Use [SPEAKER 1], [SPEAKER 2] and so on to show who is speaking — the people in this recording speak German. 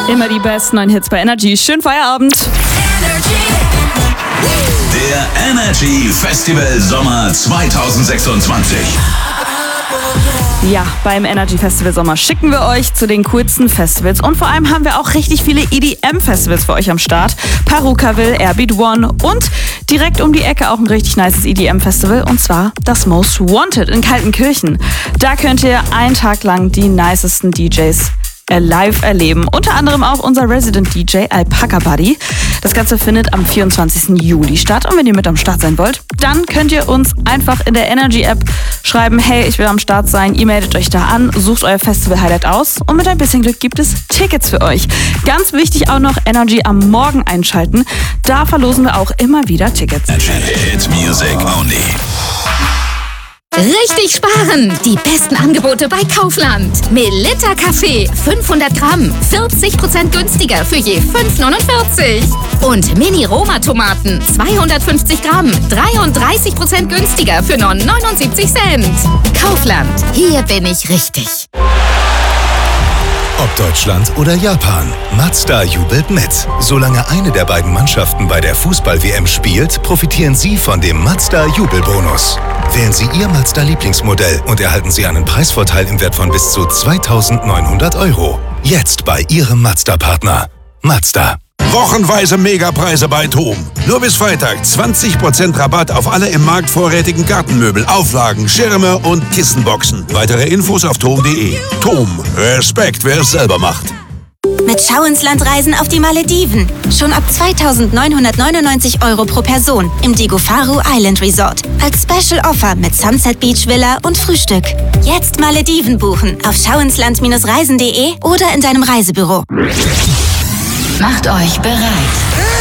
[SPEAKER 1] Immer die besten neuen Hits bei Energy. Schönen Feierabend.
[SPEAKER 2] Der Energy Festival Sommer 2026.
[SPEAKER 1] Ja, beim Energy Festival Sommer schicken wir euch zu den coolsten Festivals und vor allem haben wir auch richtig viele EDM-Festivals für euch am Start. Parukaville, Airbeat One und direkt um die Ecke auch ein richtig nices EDM-Festival und zwar das Most Wanted in Kaltenkirchen. Da könnt ihr einen Tag lang die nicesten DJs live erleben. Unter anderem auch unser Resident DJ Alpaca Buddy. Das Ganze findet am 24. Juli statt. Und wenn ihr mit am Start sein wollt, dann könnt ihr uns einfach in der Energy-App schreiben, hey, ich will am Start sein. Ihr meldet euch da an, sucht euer Festival-Highlight aus und mit ein bisschen Glück gibt es Tickets für euch. Ganz wichtig auch noch, Energy am Morgen einschalten. Da verlosen wir auch immer wieder Tickets.
[SPEAKER 2] Hit Music Only.
[SPEAKER 3] Richtig sparen! Die besten Angebote bei Kaufland. Melitta Kaffee 500 Gramm, 40% günstiger für je 5,49. Und Mini-Roma-Tomaten 250 Gramm, 33% günstiger für nur 79 Cent. Kaufland, hier bin ich richtig.
[SPEAKER 4] Ob Deutschland oder Japan, Mazda jubelt mit. Solange eine der beiden Mannschaften bei der Fußball-WM spielt, profitieren Sie von dem Mazda-Jubelbonus. Wählen Sie Ihr Mazda-Lieblingsmodell und erhalten Sie einen Preisvorteil im Wert von bis zu 2.900 €. Jetzt bei Ihrem Mazda-Partner. Mazda.
[SPEAKER 5] Wochenweise Megapreise bei TOM. Nur bis Freitag 20% Rabatt auf alle im Markt vorrätigen Gartenmöbel, Auflagen, Schirme und Kissenboxen. Weitere Infos auf tom.de. TOM. Respekt, wer es selber macht.
[SPEAKER 6] Mit Schau ins Land reisen auf die Malediven. Schon ab 2.999 € pro Person im Digofaru Island Resort. Als Special Offer mit Sunset Beach Villa und Frühstück. Jetzt Malediven buchen auf schauinsland-reisen.de oder in deinem Reisebüro.
[SPEAKER 3] Macht euch bereit.